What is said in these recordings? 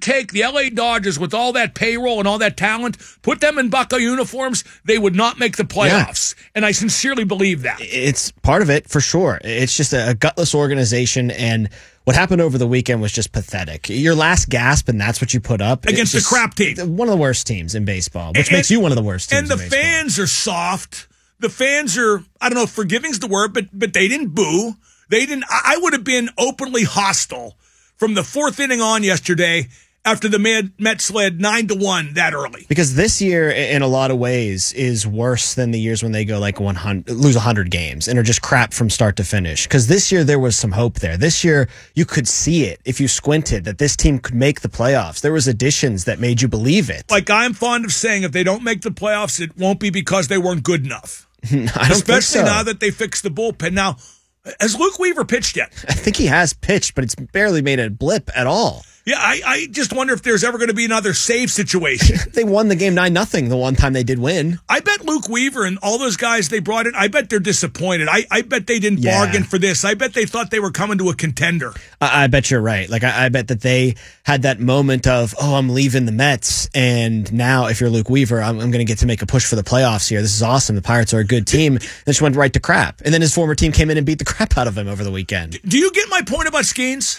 take the LA Dodgers with all that payroll and all that talent, put them in Bucco uniforms, they would not make the playoffs. Yeah. And I sincerely believe that. It's part of it, for sure. It's just a gutless organization, and what happened over the weekend was just pathetic. Your last gasp, and that's what you put up. Against a crap team. One of the worst teams in baseball, which makes you one of the worst teams in baseball. And the fans are soft. The fans are, I don't know if forgiving's the word, but they didn't boo. They didn't. I would have been openly hostile from the fourth inning on yesterday after the Mets led 9-1 that early. Because this year, in a lot of ways, is worse than the years when they go like lose 100 games and are just crap from start to finish. Because this year there was some hope there. This year you could see it if you squinted that this team could make the playoffs. There was additions that made you believe it. Like I'm fond of saying, if they don't make the playoffs, it won't be because they weren't good enough. I don't Especially think so. now that they fixed the bullpen. Now, has Luke Weaver pitched yet? I think he has pitched, but it's barely made a blip at all. Yeah, I just wonder if there's ever going to be another save situation. They won the game 9-0 the one time they did win. I bet Luke Weaver and all those guys they brought in, I bet they're disappointed. I bet they didn't bargain for this. I bet they thought they were coming to a contender. I bet you're right. Like I bet that they had that moment of, oh, I'm leaving the Mets, and now if you're Luke Weaver, I'm going to get to make a push for the playoffs here. This is awesome. The Pirates are a good team. This went right to crap. And then his former team came in and beat the crap out of him over the weekend. Do you get my point about Skeens?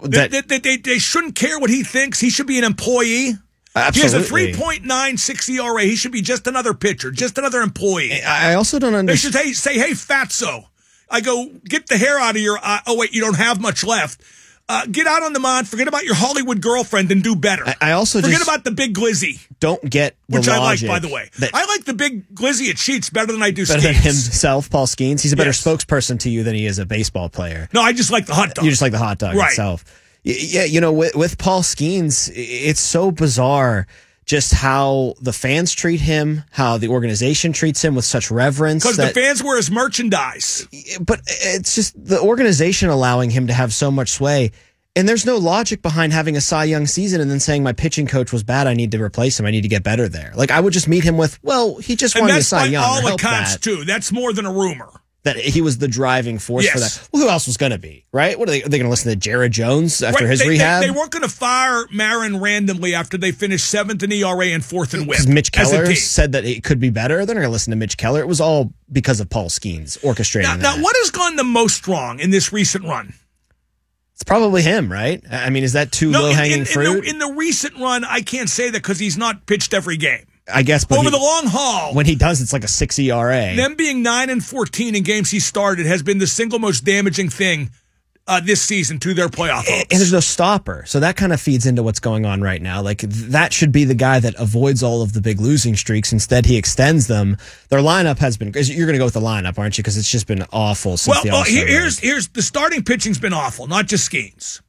That they shouldn't care what he thinks. He should be an employee. Absolutely. He has a 3.96 ERA. He should be just another pitcher, just another employee. I also don't understand. They should say, hey, fatso. I go, get the hair out of your eye. Oh, wait, you don't have much left. Get out on the mound. Forget about your Hollywood girlfriend and do better. I also forget about the big glizzy. Don't get the which logic I like, by the way. I like the big glizzy at Sheets better than I do Skeens. Better than himself, Paul Skeens. He's a better spokesperson to you than he is a baseball player. No, I just like the hot dog. You just like the hot dog itself. Yeah, you know, with Paul Skeens, it's so bizarre just how the fans treat him, how the organization treats him with such reverence. Because the fans wear his merchandise. But it's just the organization allowing him to have so much sway. And there's no logic behind having a Cy Young season and then saying my pitching coach was bad, I need to replace him, I need to get better there. Like, I would just meet him with, well, he just won the Cy Young. And that's by all accounts, too. That's more than a rumor. That he was the driving force for that. Well, who else was going to be, right? What are they going to listen to Jared Jones after his rehab? They weren't going to fire Marin randomly after they finished 7th in ERA and 4th in WHIP. Because Mitch Keller said that it could be better. They're not going to listen to Mitch Keller. It was all because of Paul Skeens orchestrating that. Now, what has gone the most wrong in this recent run? It's probably him, right? I mean, is that too low-hanging fruit? In the recent run, I can't say that because he's not pitched every game. I guess, but over the long haul, when he does, it's like a 6 ERA. Them being 9-14 in games he started has been the single most damaging thing this season to their playoff hopes. And there's no stopper, so that kind of feeds into what's going on right now. Like that should be the guy that avoids all of the big losing streaks. Instead, he extends them. Their lineup has been. You're going to go with the lineup, aren't you? Because it's just been awful since the All-Star break. Here's the starting pitching's been awful, not just Skeens.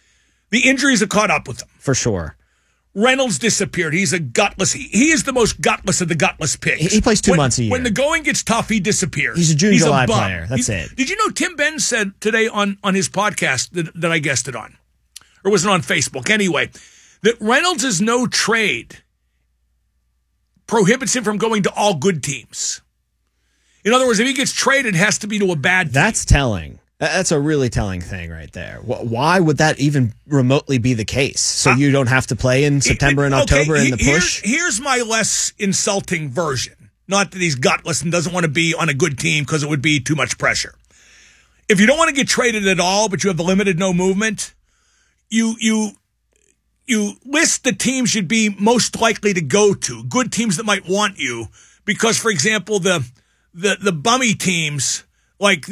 The injuries have caught up with them for sure. Reynolds disappeared. He's a gutless. He is the most gutless of the gutless pigs. He plays 2 months a year. When the going gets tough, he disappears. He's a June-July player. That's it. Did you know Tim Benn said today on his podcast that I guessed it on? Or was it on Facebook? Anyway, that Reynolds' no trade prohibits him from going to all good teams. In other words, if he gets traded, it has to be to a bad team. That's telling. That's a really telling thing right there. Why would that even remotely be the case? So you don't have to play in September and October in the push? Here's my less insulting version. Not that he's gutless and doesn't want to be on a good team because it would be too much pressure. If you don't want to get traded at all, but you have limited no movement, you list the teams you'd be most likely to go to, good teams that might want you, because, for example, the bummy teams like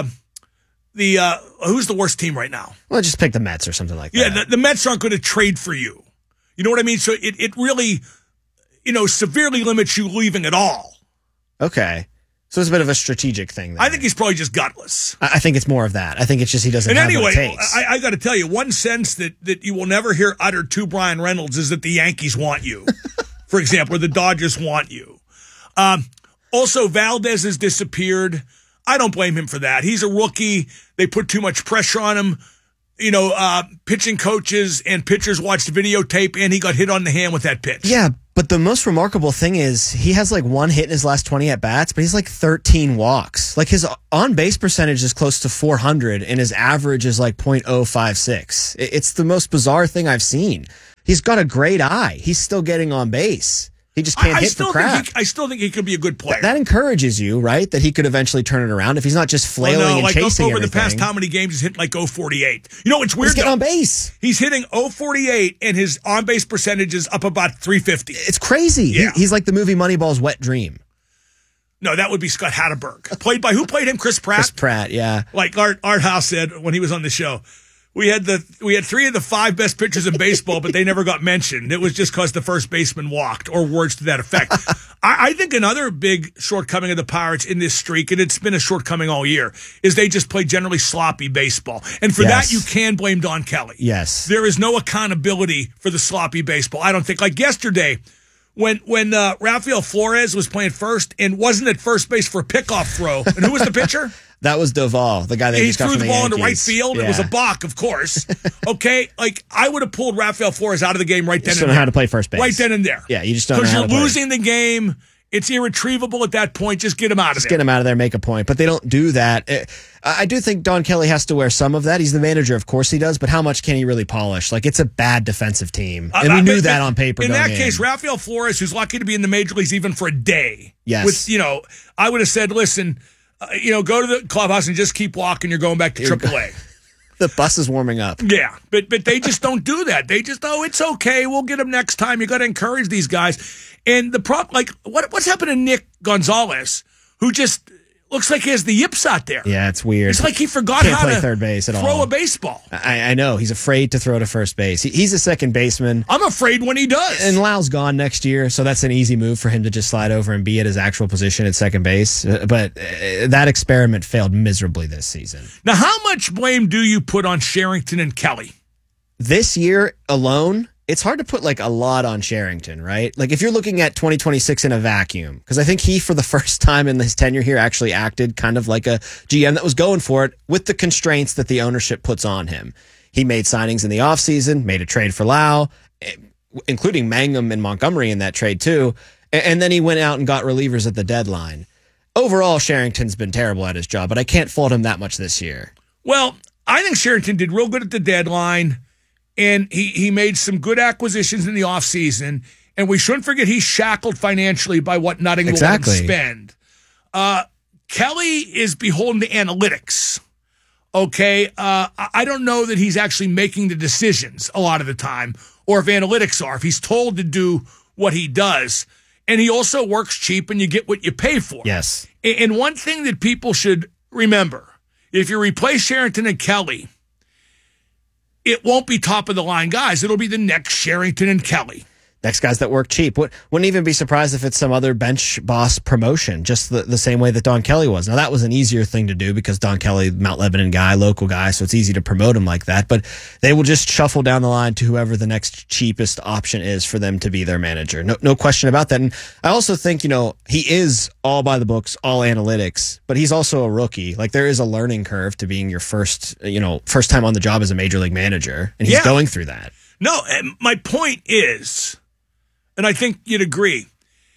who's the worst team right now? Well, just pick the Mets or something like that. Yeah, the Mets aren't going to trade for you. You know what I mean? So it really, severely limits you leaving at all. Okay. So it's a bit of a strategic thing there. I think he's probably just gutless. I think it's more of that. I think it's just he doesn't have what it takes. I got to tell you, one sense that you will never hear uttered to Brian Reynolds is that the Yankees want you, for example, or the Dodgers want you. Also, Valdez has disappeared. I don't blame him for that. He's a rookie. They put too much pressure on him. Pitching coaches and pitchers watched videotape, and he got hit on the hand with that pitch. Yeah, but the most remarkable thing is he has like 1 hit in his last 20 at-bats, but he's like 13 walks. Like his on-base percentage is close to 400, and his average is like .056. It's the most bizarre thing I've seen. He's got a great eye. He's still getting on base. He just can't hit for crap. I still think he could be a good player. That encourages you, right? That he could eventually turn it around if he's not just flailing and chasing over everything. the past how many games he's hitting like 048. You know, it's weird. He's getting on base. He's hitting 048 and his on base percentage is up about 350. It's crazy. Yeah. He's like the movie Moneyball's wet dream. No, that would be Scott Hatterberg. Played by who played him? Chris Pratt. Chris Pratt, yeah. Like Art House said when he was on the show. We had 3 of the 5 best pitchers in baseball, but they never got mentioned. It was just because the first baseman walked, or words to that effect. I think another big shortcoming of the Pirates in this streak, and it's been a shortcoming all year, is they just play generally sloppy baseball. And for that, you can blame Don Kelly. Yes. There is no accountability for the sloppy baseball. I don't think. Like yesterday, when Rafael Flores was playing first and wasn't at first base for a pickoff throw, and who was the pitcher? That was Doval, the guy that he just got threw from the the ball Yankees. into right field. Yeah. It was a balk, of course. Okay, like I would have pulled Rafael Flores out of the game right then. You just don't know how to play first base. Right then and there. Yeah, you just don't know how to play. Because you're losing the game. It's irretrievable at that point. Just get him out of there. Just get him out of there, make a point. But they don't do that. I do think Don Kelly has to wear some of that. He's the manager, of course he does. But how much can he really polish? Like, it's a bad defensive team, and we knew that on paper. In that case, Rafael Flores, who's lucky to be in the major leagues even for a day. Yes. I would have said, listen. Go to the clubhouse and just keep walking. You're going back to AAA. The bus is warming up. Yeah, but they just don't do that. They just, it's okay. We'll get them next time. You got to encourage these guys. And the problem, like, what's happened to Nick Gonzalez, who just looks like he has the yips out there. Yeah, it's weird. It's like he forgot Can't how play to third base at throw all. a baseball. I know. He's afraid to throw to first base. He's a second baseman. I'm afraid when he does. And Lau's gone next year, so that's an easy move for him to just slide over and be at his actual position at second base. But that experiment failed miserably this season. Now, how much blame do you put on Sherrington and Kelly? This year alone, it's hard to put like a lot on Sherrington, right? Like if you're looking at 2026 in a vacuum, because I think he, for the first time in his tenure here, actually acted kind of like a GM that was going for it with the constraints that the ownership puts on him. He made signings in the offseason, made a trade for Lau, including Mangum and Montgomery in that trade too. And then he went out and got relievers at the deadline. Overall, Sherrington's been terrible at his job, but I can't fault him that much this year. Well, I think Sherrington did real good at the deadline. And he made some good acquisitions in the offseason. And we shouldn't forget he's shackled financially by what Nutting will let him spend. Kelly is beholden to analytics. Okay? I don't know that he's actually making the decisions a lot of the time, or if analytics are, if he's told to do what he does. And he also works cheap and you get what you pay for. Yes. And one thing that people should remember, if you replace Sherrington and Kelly, it won't be top of the line guys. It'll be the next Sherrington and Kelly. Next guys that work cheap. Wouldn't even be surprised if it's some other bench boss promotion, just the same way that Don Kelly was. Now, that was an easier thing to do because Don Kelly, Mount Lebanon guy, local guy, so it's easy to promote him like that. But they will just shuffle down the line to whoever the next cheapest option is for them to be their manager. No question about that. And I also think, he is all by the books, all analytics, but he's also a rookie. Like, there is a learning curve to being your first time on the job as a major league manager. And he's going through that. No, my point is, and I think you'd agree,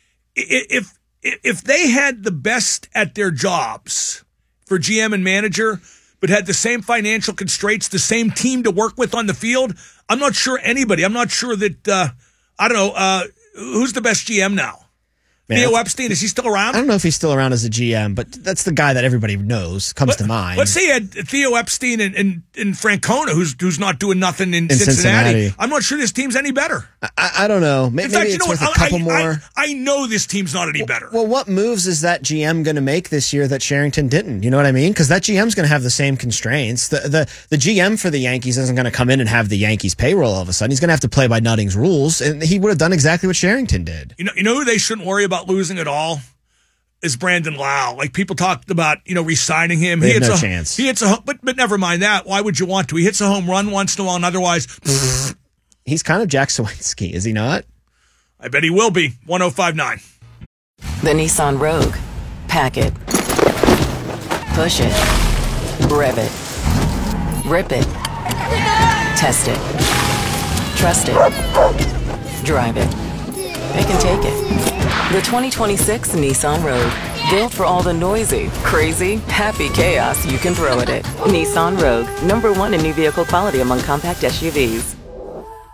if they had the best at their jobs for GM and manager, but had the same financial constraints, the same team to work with on the field, I'm not sure that, I don't know, who's the best GM now? Theo Epstein, is he still around? I don't know if he's still around as a GM, but that's the guy that everybody knows, comes to mind. Let's say you had Theo Epstein and Francona, who's not doing nothing in Cincinnati. I'm not sure this team's any better. I don't know. Maybe it's worth a couple more. I know this team's not any better. Well, what moves is that GM going to make this year that Sherrington didn't? You know what I mean? Because that GM's going to have the same constraints. The GM for the Yankees isn't going to come in and have the Yankees payroll all of a sudden. He's going to have to play by Nutting's rules, and he would have done exactly what Sherrington did. You know who they shouldn't worry about losing at all is Brandon Lau. Like, people talked about, re-signing him. He had no chance. He hits but never mind that. Why would you want to? He hits a home run once in a while, and otherwise, he's kind of Jack Sawinski, is he not? I bet he will be. 105.9. The Nissan Rogue. Pack it. Push it. Rev it. Rip it. Test it. Trust it. Drive it. They can take it. The 2026 Nissan Rogue. Built for all the noisy, crazy, happy chaos you can throw at it. Nissan Rogue. #1 in new vehicle quality among compact SUVs.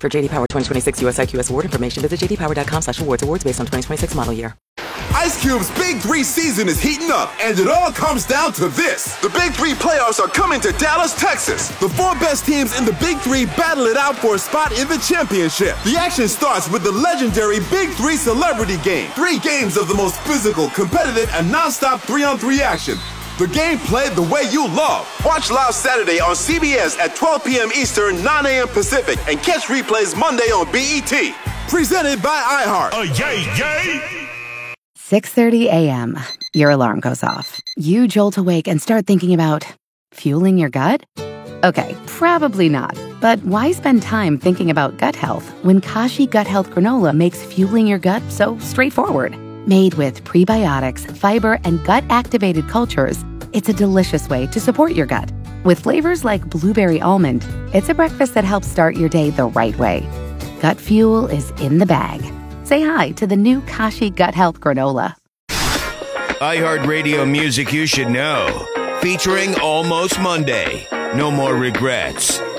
For JD Power 2026 US IQS award information, visit jdpower.com/awards. Awards based on 2026 model year. Ice Cube's Big 3 season is heating up, and it all comes down to this. The Big 3 playoffs are coming to Dallas, Texas. The 4 best teams in the Big 3 battle it out for a spot in the championship. The action starts with the legendary Big 3 Celebrity Game. 3 games of the most physical, competitive, and non-stop 3-on-3 action. The game played the way you love. Watch live Saturday on CBS at 12 p.m. Eastern, 9 a.m. Pacific, and catch replays Monday on BET. Presented by iHeart. Yay! 6:30 a.m. Your alarm goes off. You jolt awake and start thinking about fueling your gut? Okay, probably not. But why spend time thinking about gut health when Kashi Gut Health Granola makes fueling your gut so straightforward? Made with prebiotics, fiber, and gut-activated cultures, it's a delicious way to support your gut. With flavors like blueberry almond, it's a breakfast that helps start your day the right way. Gut fuel is in the bag. Say hi to the new Kashi Gut Health Granola. iHeartRadio music you should know. Featuring Almost Monday. No More Regrets.